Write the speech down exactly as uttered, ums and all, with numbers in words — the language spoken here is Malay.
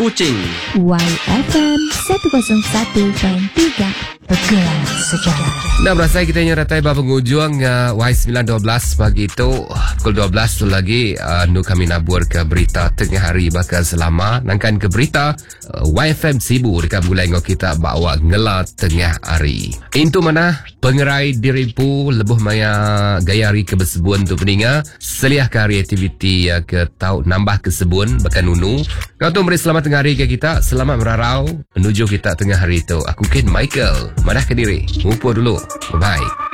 Kuching. Y F M seratus satu perpuluhan tiga Bergerak Sejarah. Dah berasa kita yang ratai bahawa penghujung uh, Y sembilan dua belas pagi itu pukul dua belas tu lagi uh, nu kami nabur ke berita tengah hari bakal selama nangkan ke berita uh, Y F M Sibu dekat mulai ngok kita bawa ngelat tengah hari. Itu mana pengerai diripu lebuh maya gayari ke bersebun tu peninga seliah kari aktiviti uh, ke tau nambah kesebun bahkan nunu. Kau tu beri selamat tengah hari ke kita, selamat merarau menuju kita tengah hari itu. Aku Ken Michael. Madah ke diri. Ngumpul dulu. Bye-bye.